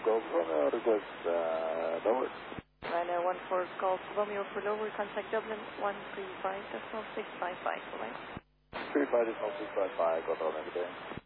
Golf Romeo, request lower. Ryanair 14 Golf Romeo for lower, contact Dublin 135.655, right? 35.655, got on every day.